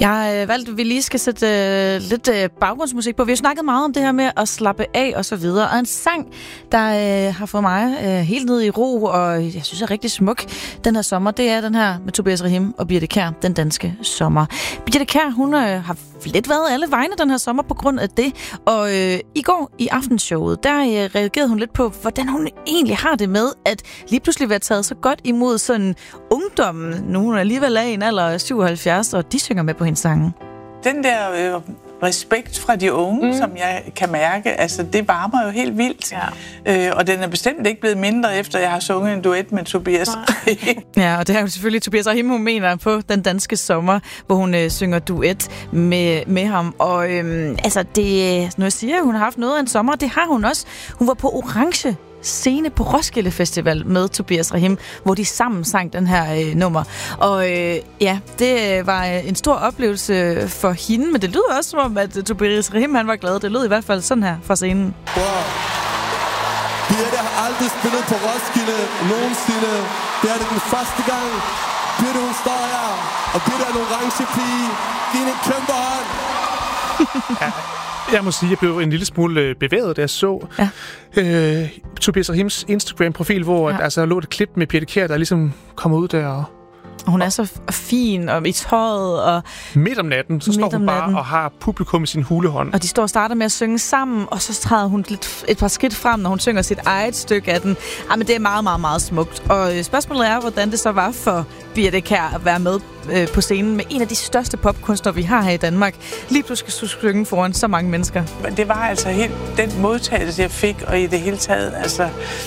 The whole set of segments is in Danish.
Jeg valgte, at vi lige skal sætte lidt baggrundsmusik på. Vi har snakket meget om det her med at slappe af og så videre. Og en sang, der har fået mig helt ned i ro, og jeg synes er rigtig smuk den her sommer, det er den her med Tobias Rahim og Birthe Kjær, Den danske sommer. Birthe Kjær, hun har lidt været alle vegne den her sommer på grund af det. Og i går i Aftenshowet, der reagerede hun lidt på, hvordan hun egentlig har det med, at lige pludselig være taget så godt imod sådan ungdommen. Nu hun alligevel er i en alder af 77, og de synger med på hendes sange. Den der respekt fra de unge, som jeg kan mærke, altså det varmer jo helt vildt. Ja. Og den er bestemt ikke blevet mindre, efter jeg har sunget en duet med Tobias Rahim. Ja, og det er jo selvfølgelig Tobias Rahim, hun mener på Den danske sommer, hvor hun synger duet med ham. Og altså, nu jeg siger, at hun har haft noget af en sommer, det har hun også. Hun var på Orange scene på Roskilde Festival med Tobias Rahim, hvor de sammen sang den her nummer. Og ja, det var en stor oplevelse for hende, men det lyder også som om, at Tobias Rahim, han var glad. Det lød i hvert fald sådan her fra scenen. Wow. Birthe har aldrig spillet på Roskilde nogensinde. Det er det den første gang. Birthe, hun står her, og Birthe er en orange pige. Giv hende en kæmpe hånd. Ja. Jeg må sige, at jeg blev en lille smule bevæget, da jeg så Tobias Rahims Instagram-profil, hvor der lå et klip med Birthe Kjær, der ligesom kommer ud der. Og hun er så fin og i tøjet. Og midt om natten, så står hun bare og har publikum i sin hulehånd. Og de står og starter med at synge sammen, og så træder hun et par skridt frem, når hun synger sit eget stykke af den. Men det er meget, meget, meget smukt. Og spørgsmålet er, hvordan det så var for Birthe Kjær at være med på scenen med en af de største popkunstnere, vi har her i Danmark. Lige pludselig skulle synge foran så mange mennesker. Det var altså helt den modtagelse, jeg fik, og i det hele taget, altså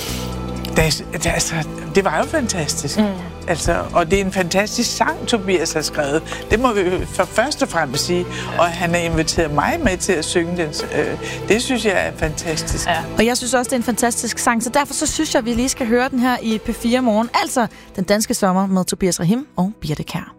det var jo fantastisk. Altså, og det er en fantastisk sang, Tobias har skrevet. Det må vi for først og fremmest sige. Og han har inviteret mig med til at synge den. Det synes jeg er fantastisk. Ja. Og jeg synes også, det er en fantastisk sang, så derfor så synes jeg, at vi lige skal høre den her i P4 Morgen. Altså Den danske sommer med Tobias Rahim og Birthe Kjær.